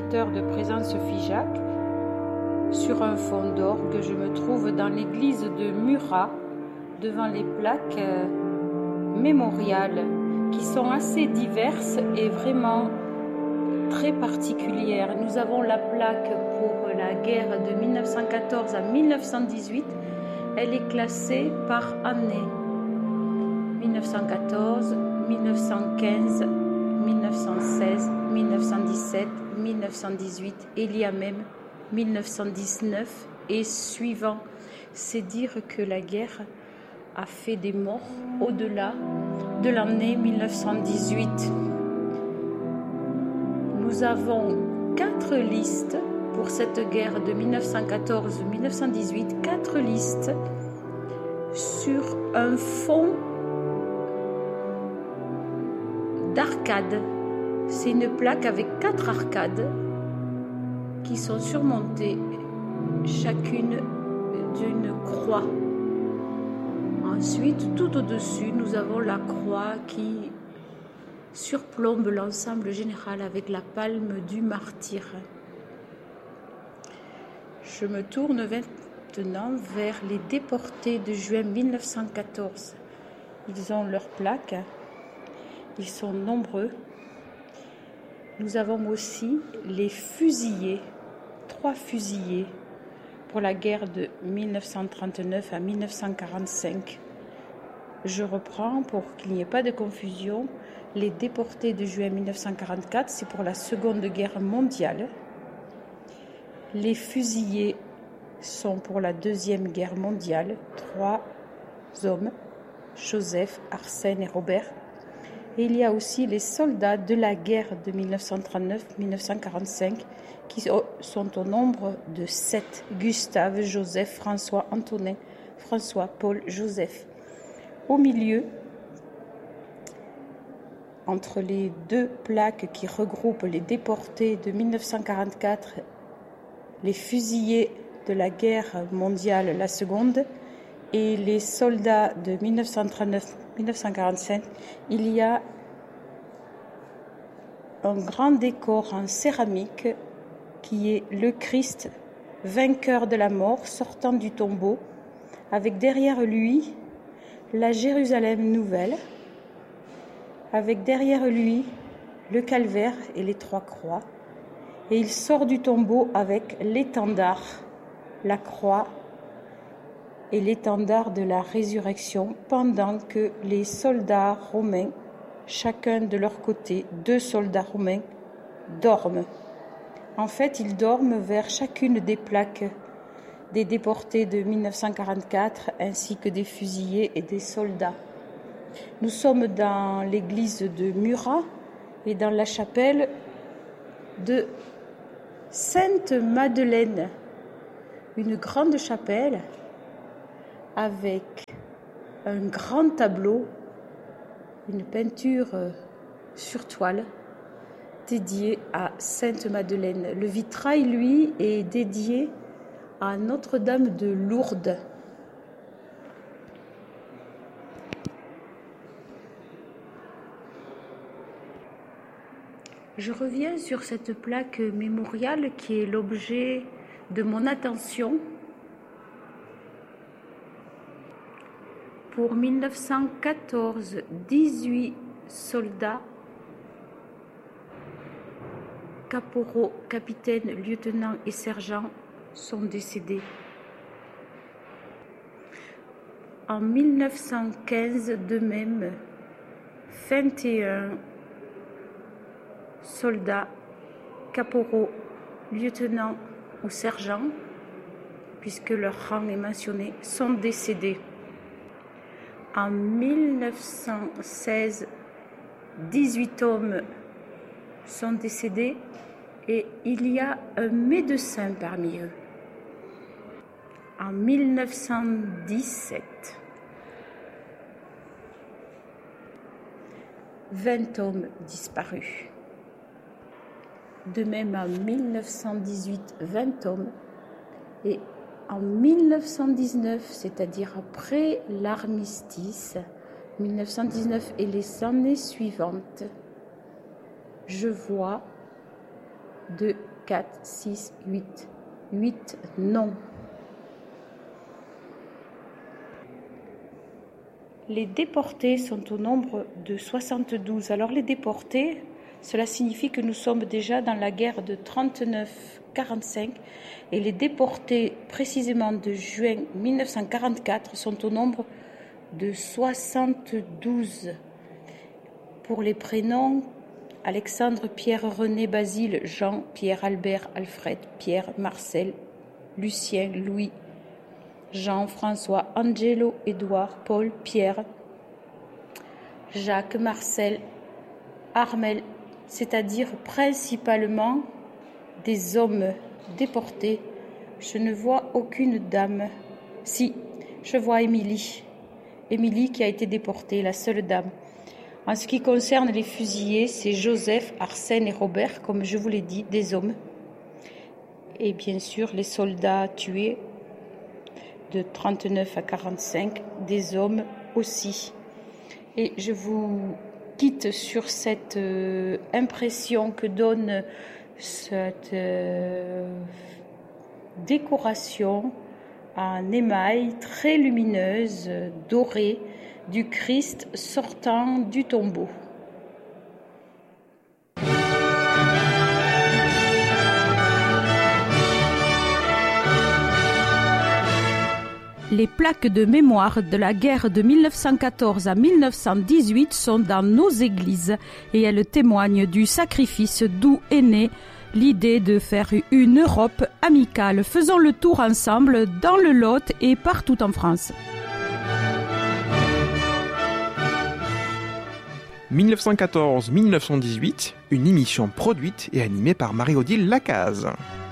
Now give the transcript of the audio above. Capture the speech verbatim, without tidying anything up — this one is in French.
concerteurs de présence Figeac. Sur un fond d'orgue, je me trouve dans l'église de Murat, devant les plaques euh, mémoriales qui sont assez diverses et vraiment très particulières. Nous avons la plaque pour la guerre de mille neuf cent quatorze à mille neuf cent dix-huit. Elle est classée par année. mille neuf cent quatorze, mille neuf cent quinze, mille neuf cent seize, mille neuf cent dix-sept, mille neuf cent dix-huit, et il y a même mille neuf cent dix-neuf et suivant. C'est dire que la guerre a fait des morts au-delà de l'année mille neuf cent dix-huit. Nous avons quatre listes pour cette guerre de mille neuf cent quatorze à mille neuf cent dix-huit, quatre listes sur un fond d'arcades. C'est une plaque avec quatre arcades qui sont surmontées chacune d'une croix. Ensuite, tout au-dessus, nous avons la croix qui surplombe l'ensemble général avec la palme du martyr. Je me tourne maintenant vers les déportés de juin mille neuf cent quatorze. Ils ont leur plaque, ils sont nombreux. Nous avons aussi les fusillés, trois fusillés pour la guerre de mille neuf cent trente-neuf à mille neuf cent quarante-cinq. Je reprends pour qu'il n'y ait pas de confusion. Les déportés de juin mille neuf cent quarante-quatre, c'est pour la Seconde Guerre mondiale. Les fusillés sont pour la Deuxième Guerre mondiale. Trois hommes, Joseph, Arsène et Robert. Et il y a aussi les soldats de la guerre de mille neuf cent trente-neuf à mille neuf cent quarante-cinq qui sont au nombre de sept. Gustave, Joseph, François, Antonin, François, Paul, Joseph. Au milieu, entre les deux plaques qui regroupent les déportés de mille neuf cent quarante-quatre, les fusillés de la guerre mondiale, la seconde, et les soldats de mille neuf cent trente-neuf à mille neuf cent quarante-cinq, il y a un grand décor en céramique qui est le Christ, vainqueur de la mort, sortant du tombeau, avec derrière lui la Jérusalem nouvelle, avec derrière lui le calvaire et les trois croix. Et il sort du tombeau avec l'étendard, la croix et l'étendard de la résurrection, pendant que les soldats romains, chacun de leur côté, deux soldats romains, dorment. En fait, ils dorment vers chacune des plaques des déportés de mille neuf cent quarante-quatre, ainsi que des fusillés et des soldats. Nous sommes dans l'église de Murat et dans la chapelle de Sainte-Madeleine, une grande chapelle avec un grand tableau, une peinture sur toile dédiée à Sainte-Madeleine. Le vitrail, lui, est dédié à Notre-Dame de Lourdes. Je reviens sur cette plaque mémoriale qui est l'objet de mon attention. Pour mille neuf cent quatorze, dix-huit soldats, caporaux, capitaines, lieutenants et sergents sont décédés. En mille neuf cent quinze, de même, vingt et un soldats, caporaux, lieutenants ou sergents, puisque leur rang est mentionné, sont décédés. En mille neuf cent seize, dix-huit hommes sont décédés et il y a un médecin parmi eux. En mille neuf cent dix-sept, vingt hommes disparus. De même, en mille neuf cent dix-huit, vingt hommes. Et en mille neuf cent dix-neuf, c'est-à-dire après l'armistice, mille neuf cent dix-neuf et les années suivantes, je vois de quatre, six, huit. huit noms. Les déportés sont au nombre de soixante-douze. Alors les déportés, cela signifie que nous sommes déjà dans la guerre de trente-neuf quarante-cinq et les déportés précisément de juin mille neuf cent quarante-quatre sont au nombre de soixante-douze. Pour les prénoms, Alexandre, Pierre, René, Basile, Jean, Pierre, Albert, Alfred, Pierre, Marcel, Lucien, Louis, Jean, François, Angelo, Édouard, Paul, Pierre, Jacques, Marcel, Armel, c'est-à-dire principalement des hommes déportés. Je ne vois aucune dame. Si, je vois Émilie. Émilie qui a été déportée, la seule dame. En ce qui concerne les fusillés, c'est Joseph, Arsène et Robert, comme je vous l'ai dit, des hommes. Et bien sûr, les soldats tués de trente-neuf à quarante-cinq, des hommes aussi. Et je vous quitte sur cette euh, impression que donne cette euh, décoration en émail très lumineuse, dorée, du Christ sortant du tombeau. Les plaques de mémoire de la guerre de mille neuf cent quatorze à mille neuf cent dix-huit sont dans nos églises et elles témoignent du sacrifice d'où est née l'idée de faire une Europe amicale. Faisons le tour ensemble dans le Lot et partout en France. mille neuf cent quatorze à mille neuf cent dix-huit, une émission produite et animée par Marie-Odile Lacaze.